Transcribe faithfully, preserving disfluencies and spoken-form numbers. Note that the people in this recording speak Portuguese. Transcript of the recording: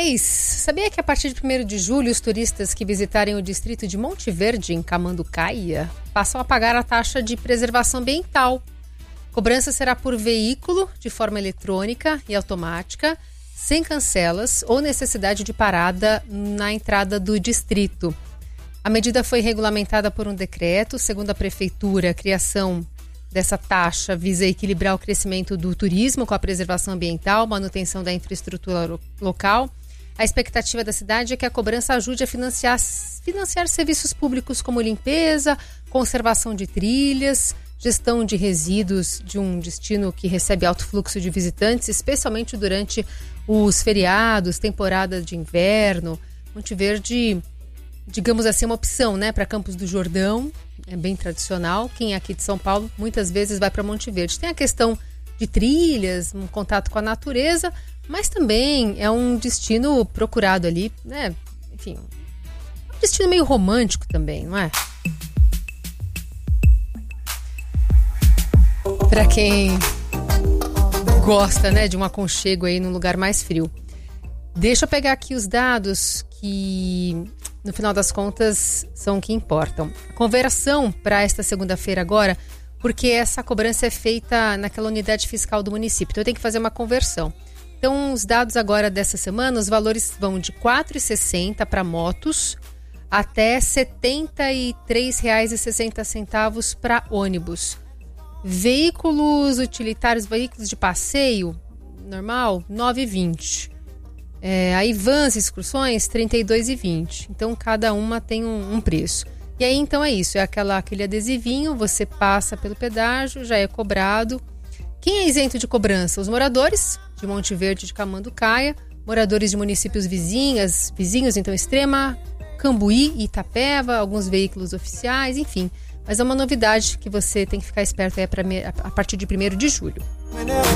mais, sabia que a partir de primeiro de julho os turistas que visitarem o distrito de Monte Verde, em Camanducaia, passam a pagar a taxa de preservação ambiental. A cobrança será por veículo, de forma eletrônica e automática, sem cancelas ou necessidade de parada na entrada do distrito. A medida foi regulamentada por um decreto. Segundo a Prefeitura, a criação dessa taxa visa equilibrar o crescimento do turismo com a preservação ambiental, manutenção da infraestrutura local. A expectativa da cidade é que a cobrança ajude a financiar, financiar serviços públicos como limpeza, conservação de trilhas, gestão de resíduos de um destino que recebe alto fluxo de visitantes, especialmente durante os feriados, temporada de inverno. Monte Verde, digamos assim, é uma opção, né, para Campos do Jordão. É bem tradicional. Quem é aqui de São Paulo muitas vezes vai para Monte Verde. Tem a questão de trilhas, um contato com a natureza, mas também é um destino procurado ali, né? Enfim, um destino meio romântico também, não é? Para quem gosta, né, de um aconchego aí num lugar mais frio. Deixa eu pegar aqui os dados que, no final das contas, são o que importam. A conversão para esta segunda-feira agora, porque essa cobrança é feita naquela unidade fiscal do município. Então, eu tenho que fazer uma conversão. Então, os dados agora dessa semana, os valores vão de quatro reais e sessenta centavos para motos até setenta e três reais e sessenta centavos para ônibus. Veículos utilitários, veículos de passeio normal, nove reais e vinte centavos. É, aí vans e excursões, trinta e dois reais e vinte centavos. Então, cada uma tem um, um preço. E aí, então, é isso. É aquela, aquele adesivinho, você passa pelo pedágio, já é cobrado. Quem é isento de cobrança? Os moradores de Monte Verde, de Camanducaia, moradores de municípios vizinhas, vizinhos, então, Extrema, Cambuí e Itapeva, alguns veículos oficiais, enfim. Mas é uma novidade que você tem que ficar esperto aí pra, a partir de primeiro de julho.